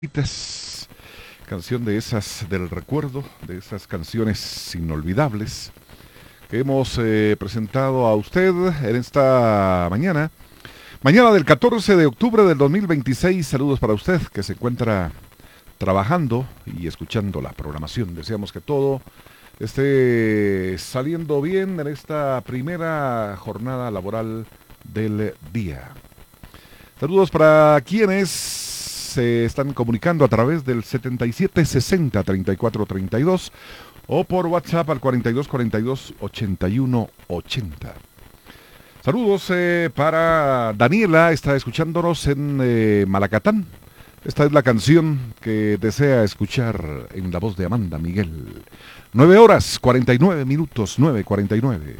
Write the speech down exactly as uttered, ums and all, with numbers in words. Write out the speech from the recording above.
Canción de esas del recuerdo, de esas canciones inolvidables que hemos eh, presentado a usted en esta mañana. Mañana del catorce de octubre del dos mil veintiséis. Saludos para usted que se encuentra trabajando y escuchando la programación. Deseamos que todo esté saliendo bien en esta primera jornada laboral del día. Saludos para quienes se están comunicando a través del setenta y siete sesenta treinta y cuatro treinta y dos o por WhatsApp al cuarenta y dos cuarenta y dos ochenta y uno ochenta. Saludos eh, para Daniela, está escuchándonos en eh, Malacatán. Esta es la canción que desea escuchar en la voz de Amanda Miguel. Nueve horas, cuarenta y nueve minutos, nueve cuarenta y nueve.